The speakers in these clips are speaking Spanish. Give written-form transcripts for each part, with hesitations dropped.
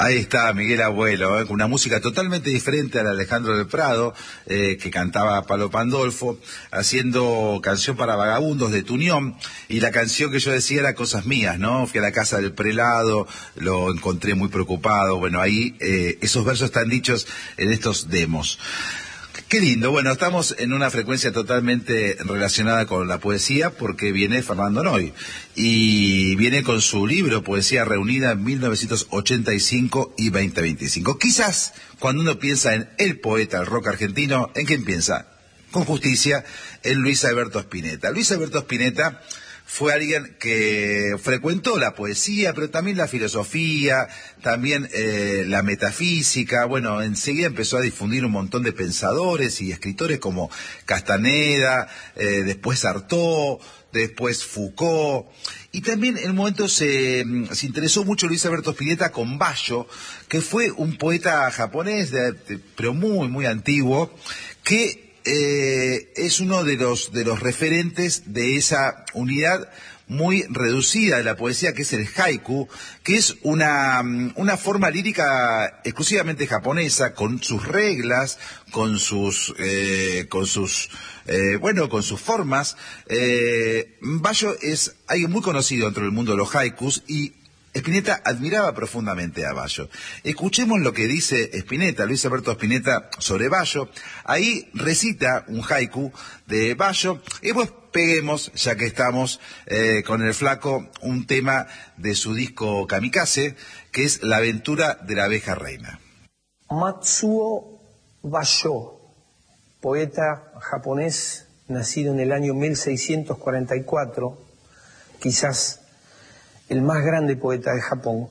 Ahí está Miguel Abuelo, con una música totalmente diferente a la de Alejandro del Prado, que cantaba Palo Pandolfo, haciendo Canción para Vagabundos de Tunión, y la canción que yo decía era Cosas Mías, ¿no? Fui a la casa del prelado, lo encontré muy preocupado, bueno, ahí esos versos están dichos en estos demos. Qué lindo, bueno, estamos en una frecuencia totalmente relacionada con la poesía porque viene Fernando Noy y viene con su libro Poesía Reunida en 1985 y 2025. Quizás cuando uno piensa en el poeta del rock argentino, ¿en quién piensa? Con justicia, en Luis Alberto Spinetta. Luis Alberto Spinetta fue alguien que frecuentó la poesía, pero también la filosofía, también la metafísica. Bueno, enseguida empezó a difundir un montón de pensadores y escritores como Castaneda, después Artaud, después Foucault. Y también en un momento se interesó mucho Luis Alberto Spinetta con Basho, que fue un poeta japonés, pero muy, muy antiguo, que es uno de los referentes de esa unidad muy reducida de la poesía, que es el haiku, que es una forma lírica exclusivamente japonesa, con sus reglas, con sus formas. Basho es alguien muy conocido dentro del mundo de los haikus y Spinetta admiraba profundamente a Basho. Escuchemos lo que dice Spinetta, Luis Alberto Spinetta, sobre Basho. Ahí recita un haiku de Basho y pues peguemos, ya que estamos con el flaco, un tema de su disco Kamikaze, que es La aventura de la abeja reina. Matsuo Basho, poeta japonés, nacido en el año 1644, quizás el más grande poeta de Japón,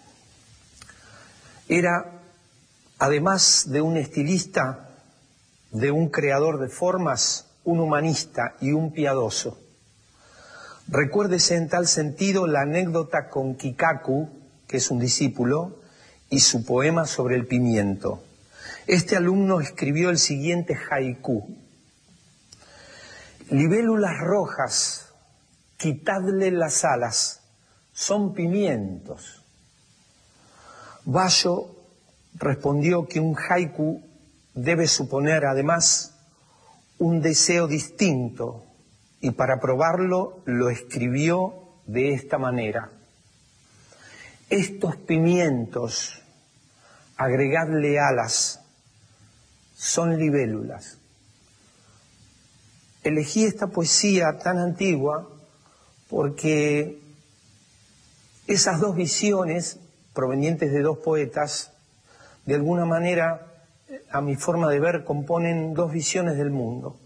era, además de un estilista, de un creador de formas, un humanista y un piadoso. Recuérdese en tal sentido la anécdota con Kikaku, que es un discípulo, y su poema sobre el pimiento. Este alumno escribió el siguiente haiku: libélulas rojas, quitadle las alas, son pimientos. Basho respondió que un haiku debe suponer además un deseo distinto, y para probarlo lo escribió de esta manera: estos pimientos, agregadle alas, son libélulas. Elegí esta poesía tan antigua porque esas dos visiones, provenientes de dos poetas, de alguna manera, a mi forma de ver, componen dos visiones del mundo.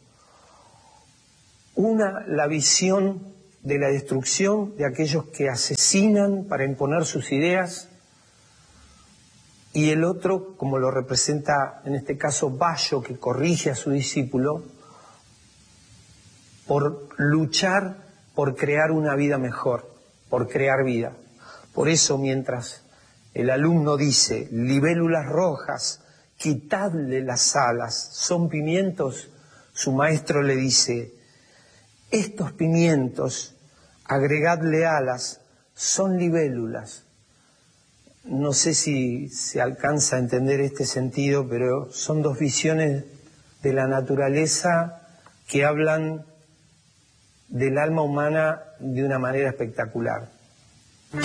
Una, la visión de la destrucción de aquellos que asesinan para imponer sus ideas, y el otro, como lo representa en este caso Basho, que corrige a su discípulo, por luchar por crear una vida mejor, por crear vida. Por eso, mientras el alumno dice, libélulas rojas, quitadle las alas, son pimientos, su maestro le dice, estos pimientos, agregadle alas, son libélulas. No sé si se alcanza a entender este sentido, pero son dos visiones de la naturaleza que hablan del alma humana de una manera espectacular.